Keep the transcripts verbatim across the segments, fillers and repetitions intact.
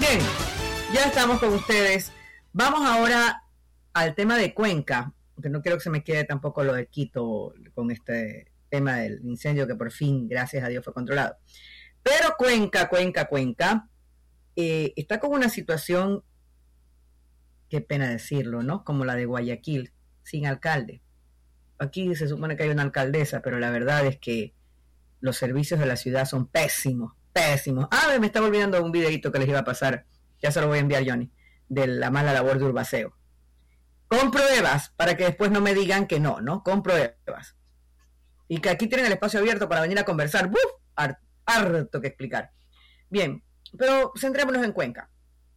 Bien, ya estamos con ustedes. Vamos ahora al tema de Cuenca, aunque no quiero que se me quede tampoco lo de Quito con este tema del incendio que por fin, gracias a Dios, fue controlado. Pero Cuenca, Cuenca, Cuenca, eh, está con una situación, qué pena decirlo, ¿no? Como la de Guayaquil, sin alcalde. Aquí se supone que hay una alcaldesa, pero la verdad es que los servicios de la ciudad son pésimos, pésimos. Ah, me estaba olvidando un videito que les iba a pasar, ya se lo voy a enviar, Johnny, de la mala labor de Urbaceo. Con pruebas, para que después no me digan que no, ¿no? Con pruebas. Y que aquí tienen el espacio abierto para venir a conversar. ¡Buf! Harto, harto que explicar. Bien, pero centrémonos en Cuenca.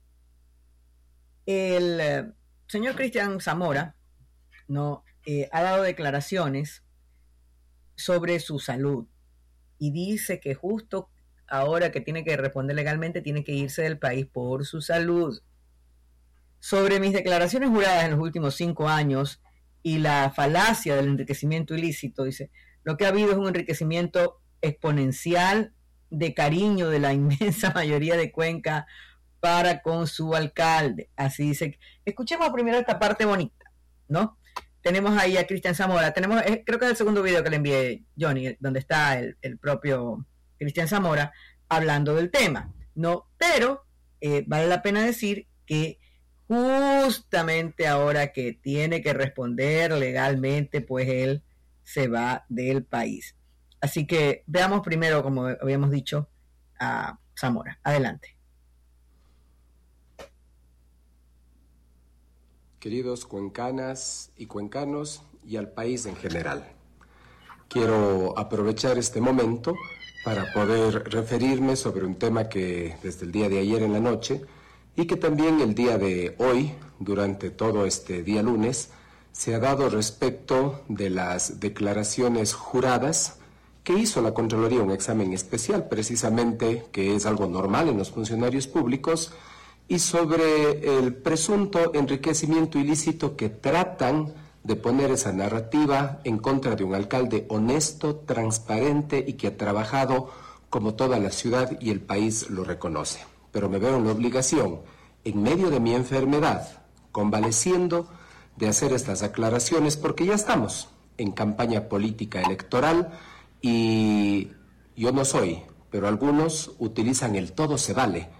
El eh, señor Cristian Zamora, ¿no? Eh, ha dado declaraciones sobre su salud y dice que justo ahora que tiene que responder legalmente tiene que irse del país por su salud. Sobre mis declaraciones juradas en los últimos cinco años y la falacia del enriquecimiento ilícito, dice, lo que ha habido es un enriquecimiento exponencial de cariño de la inmensa mayoría de Cuenca para con su alcalde. Así dice. Escuchemos primero esta parte bonita, ¿no? Tenemos ahí a Cristian Zamora. Tenemos, eh, creo que es el segundo video que le envié, Johnny, donde está el, el propio Cristian Zamora hablando del tema, ¿no? Pero eh, vale la pena decir que justamente ahora que tiene que responder legalmente, pues él se va del país. Así que veamos primero, como habíamos dicho, a Zamora. Adelante. Queridos cuencanas y cuencanos y al país en general, quiero aprovechar este momento para poder referirme sobre un tema que desde el día de ayer en la noche y que también el día de hoy, durante todo este día lunes, se ha dado respecto de las declaraciones juradas que hizo la Contraloría, un examen especial precisamente, que es algo normal en los funcionarios públicos, y sobre el presunto enriquecimiento ilícito que tratan de poner esa narrativa en contra de un alcalde honesto, transparente y que ha trabajado como toda la ciudad y el país lo reconoce. Pero me veo en la obligación, en medio de mi enfermedad, convaleciendo, de hacer estas aclaraciones porque ya estamos en campaña política electoral y yo no soy, pero algunos utilizan el todo se vale